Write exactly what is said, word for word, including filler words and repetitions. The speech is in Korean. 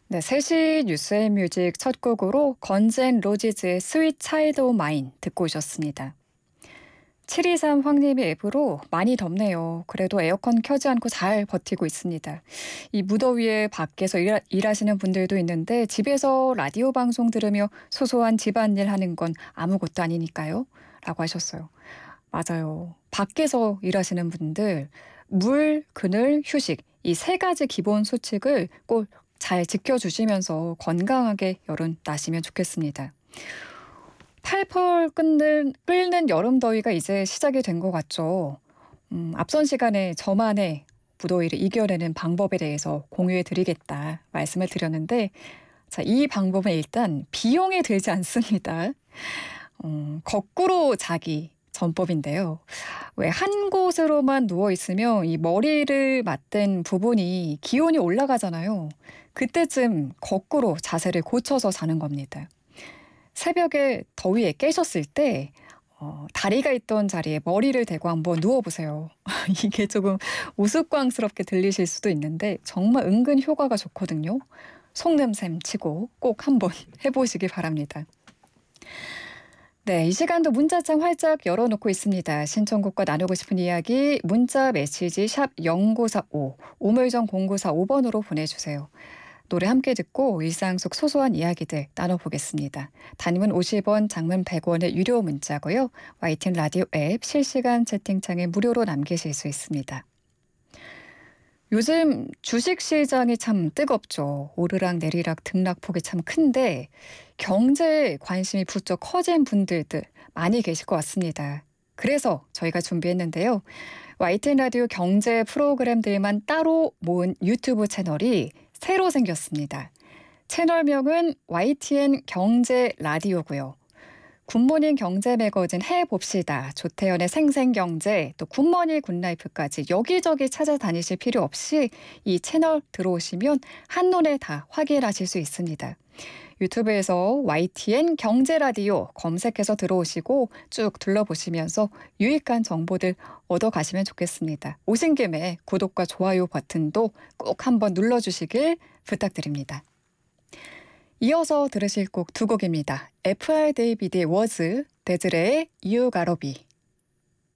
네, 세 시 뉴스앤뮤직 첫 곡으로 건젠 로지즈의 스윗 차일드 오 마인 듣고 오셨습니다. 칠이삼 황님이 앱으로 많이 덥네요. 그래도 에어컨 켜지 않고 잘 버티고 있습니다. 이 무더위에 밖에서 일하, 일하시는 분들도 있는데 집에서 라디오 방송 들으며 소소한 집안일 하는 건 아무것도 아니니까요. 라고 하셨어요. 맞아요. 밖에서 일하시는 분들 물, 그늘, 휴식 이 세 가지 기본 수칙을 꼭 잘 지켜주시면서 건강하게 여름 나시면 좋겠습니다. 팔팔 끓는, 끓는 여름 더위가 이제 시작이 된 것 같죠. 음, 앞선 시간에 저만의 무더위를 이겨내는 방법에 대해서 공유해 드리겠다 말씀을 드렸는데 자, 이 방법은 일단 비용이 들지 않습니다. 어, 거꾸로 자기 전법인데요. 왜 한 곳으로만 누워 있으면 이 머리를 맞댄 부분이 기온이 올라가잖아요. 그때쯤 거꾸로 자세를 고쳐서 자는 겁니다. 새벽에 더위에 깨셨을 때 어, 다리가 있던 자리에 머리를 대고 한번 누워보세요. 이게 조금 우스꽝스럽게 들리실 수도 있는데 정말 은근 효과가 좋거든요. 속냄샘 치고 꼭 한번 해보시기 바랍니다. 네, 이 시간도 문자창 활짝 열어놓고 있습니다. 신청곡과 나누고 싶은 이야기 문자 메시지 샵 영구사오 우물정 공구사오 번으로 보내주세요. 노래 함께 듣고 일상 속 소소한 이야기들 나눠보겠습니다. 단문 오십 원, 장문 백 원의 유료 문자고요. 와이티엔 라디오 앱 실시간 채팅창에 무료로 남기실 수 있습니다. 요즘 주식시장이 참 뜨겁죠. 오르락 내리락 등락폭이 참 큰데 경제에 관심이 부쩍 커진 분들들 많이 계실 것 같습니다. 그래서 저희가 준비했는데요. 와이티엔 라디오 경제 프로그램들만 따로 모은 유튜브 채널이 새로 생겼습니다. 채널명은 와이티엔 경제 라디오고요. 굿모닝 경제 매거진 해봅시다. 조태현의 생생경제, 또 굿머니 굿라이프까지 여기저기 찾아다니실 필요 없이 이 채널 들어오시면 한눈에 다 확인하실 수 있습니다. 유튜브에서 와이티엔 경제라디오 검색해서 들어오시고 쭉 둘러보시면서 유익한 정보들 얻어가시면 좋겠습니다. 오신 김에 구독과 좋아요 버튼도 꼭 한번 눌러주시길 부탁드립니다. 이어서 들으실 곡 두 곡입니다. 에프알 데이비드의 워즈, 데즈레의 You Gotta Be.